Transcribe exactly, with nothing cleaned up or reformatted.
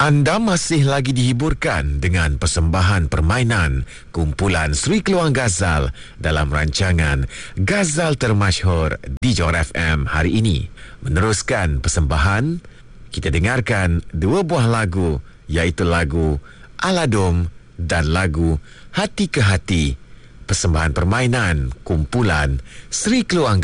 Anda masih lagi dihiburkan dengan persembahan permainan kumpulan Sri Keluang Ghazal dalam rancangan Ghazal Termasyhur di Johor F M hari ini. Meneruskan persembahan, kita dengarkan dua buah lagu, iaitu lagu Aladom dan lagu Hati ke Hati. Persembahan permainan kumpulan Sri Keluang Ghazal.